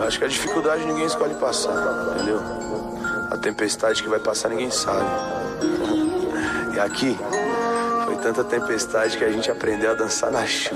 Acho que a dificuldade ninguém escolhe passar, entendeu? A tempestade que vai passar ninguém sabe. E aqui foi tanta tempestade que a gente aprendeu a dançar na chuva.